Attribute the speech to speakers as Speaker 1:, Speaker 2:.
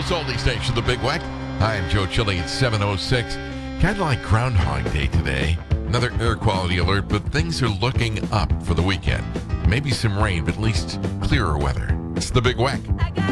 Speaker 1: Toronto's oldie station, The Big Weck. Hi, I'm Joe Chilling at 7:06. Kind of like Groundhog Day today. Another air quality alert, but things are looking up for the weekend. Maybe some rain, but at least clearer weather. It's The Big Weck.